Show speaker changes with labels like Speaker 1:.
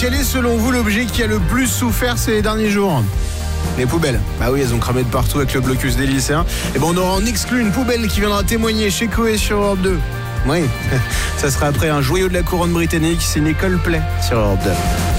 Speaker 1: quel est selon vous l'objet qui a le plus souffert ces derniers jours ? Les poubelles. Bah oui, elles ont cramé de partout avec le blocus des lycéens. Et on aura en exclu une poubelle qui viendra témoigner chez Coé sur Europe 2. Oui, ça sera après un joyau de la couronne britannique, c'est Nicole Play sur Europe 2.